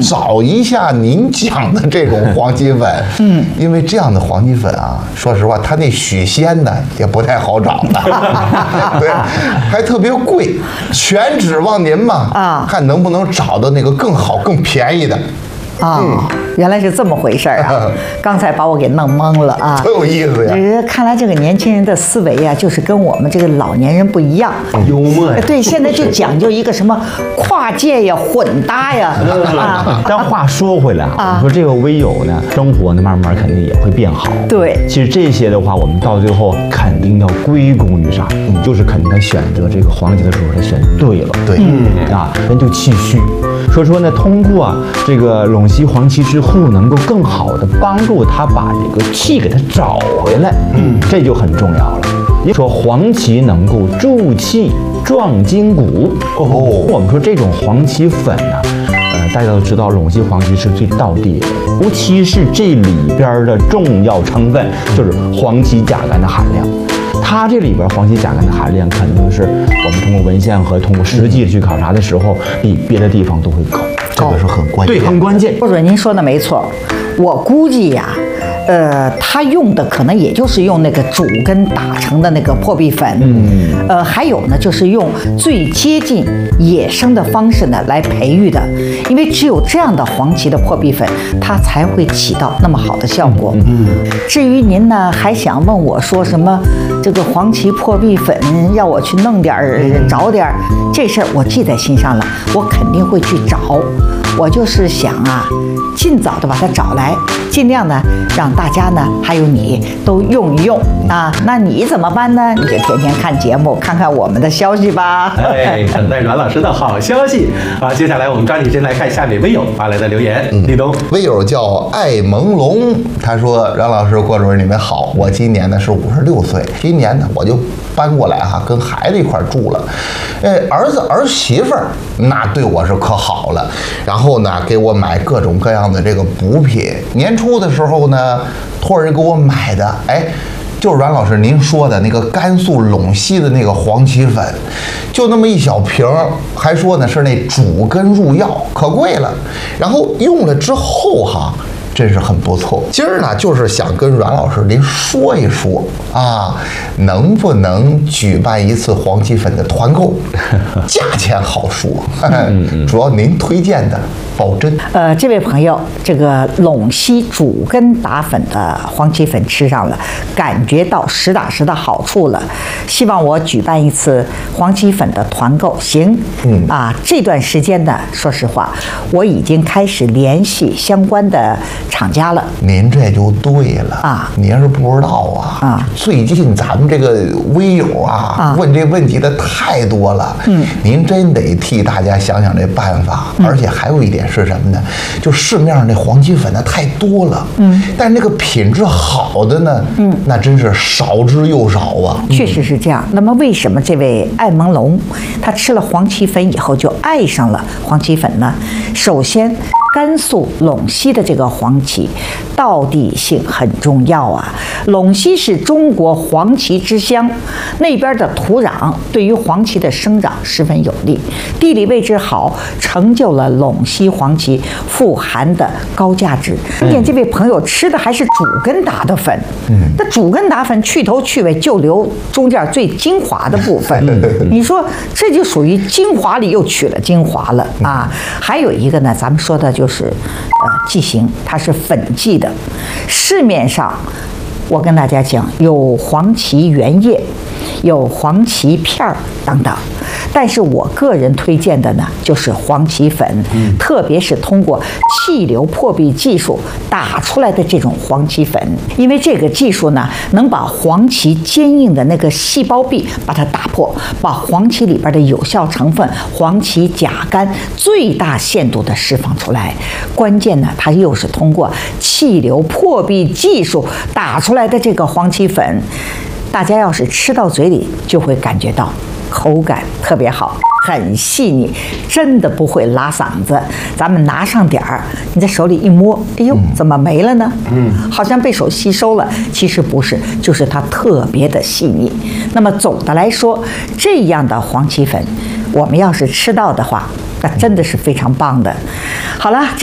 找一下您讲的这种黄芪粉。因为这样的黄芪粉啊，说实话，它那许仙呢也不太好找的，对，还特别贵，全指望您嘛，看能不能找到那个更好、更便宜的。 原来是这么回事啊！刚才把我给弄懵了啊！ 多有意思呀！ 看来这个年轻人的思维啊，就是跟我们这个老年人不一样。 幽默呀！ 对，现在就讲究一个什么跨界呀、混搭呀但话说回来啊，我们说这个微友呢，生活呢慢慢肯定也会变好。 对， 其实这些的话，我们到最后肯定要归功于啥？就是肯定他选择这个黄芪的时候，他选对了。 对， 人就气虚。说呢，通过这个陇西黄芪之后，能够更好的帮助他把这个气给他找回来，这就很重要了。说黄芪能够助气壮筋骨我们说这种黄芪粉呢，大家都知道陇西黄芪是最道地的，尤其是这里边的重要成分就是黄芪甲苷的含量。它这里边黄芪甲苷的含量肯定是我们通过文献和通过实际去考察的时候，比别的地方都会高， 这个是很关键， 对，很关键。 或者您说的没错，我估计呀。他用的可能也就是用那个煮跟打成的那个破壁粉，还有呢，就是用最接近野生的方式呢来培育的，因为只有这样的黄芪的破壁粉，它才会起到那么好的效果。至于您呢，还想问我说什么这个黄芪破壁粉要我去弄点儿找点儿，这事儿我记在心上了，我肯定会去找。我就是想啊，尽早的把它找来，尽量呢让大家呢还有你都用一用啊。那你怎么办呢？你就天天看节目，看看我们的消息吧。 等待阮老师的好消息啊！接下来我们抓紧时间来看下面微友发来的留言。立冬， 微友叫爱朦胧，他说：“阮老师、郭主任，你们好，我今年呢是56岁，今年呢我就搬过来跟孩子一块住了。儿子儿媳妇儿那对我是可好了，然后呢给我买各种各样的这个补品。年初的时候呢，托人给我买的，就是阮老师您说的那个甘肃陇西的那个黄芪粉，就那么一小瓶，还说呢是那主根入药，可贵了。然后用了之后真是很不错。今儿呢，就是想跟阮老师您说一说啊，能不能举办一次黄芪粉的团购？价钱好说，主要您推荐的保真。 这位朋友，这个陇西主根打粉的黄芪粉吃上了，感觉到实打实的好处了。希望我举办一次黄芪粉的团购，行？这段时间呢，说实话，我已经开始联系相关的厂家了。 您这就对了您是不知道最近咱们这个微友问这问题的太多了。您真得替大家想想这办法。而且还有一点是什么呢？就市面上那黄芪粉呢太多了，但是那个品质好的呢，那真是少之又少啊。 确实是这样。那么为什么这位爱朦胧他吃了黄芪粉以后就爱上了黄芪粉呢？首先，甘肃陇西的这个黄芪道地性很重要啊。陇西是中国黄芪之乡，那边的土壤对于黄芪的生长十分有利，地理位置好，成就了陇西黄芪富含的高价值。关键这位朋友吃的还是主根打的粉，那主根打粉去头去尾就留中间最精华的部分，你说这就属于精华里又取了精华了啊。还有一个呢，咱们说的就是剂型，它是粉剂的。市面上我跟大家讲，有黄芪原液，有黄芪片儿等等。但是我个人推荐的呢，就是黄芪粉，特别是通过气流破壁技术打出来的这种黄芪粉，因为这个技术呢，能把黄芪坚硬的那个细胞壁把它打破，把黄芪里边的有效成分黄芪甲苷最大限度的释放出来。关键呢，它又是通过气流破壁技术打出来的这个黄芪粉，大家要是吃到嘴里就会感觉到口感特别好，很细腻，真的不会拉嗓子。咱们拿上点儿，你在手里一摸，哎呦，怎么没了呢？好像被手吸收了。其实不是，就是它特别的细腻。那么总的来说，这样的黄芪粉，我们要是吃到的话，那真的是非常棒的。好了。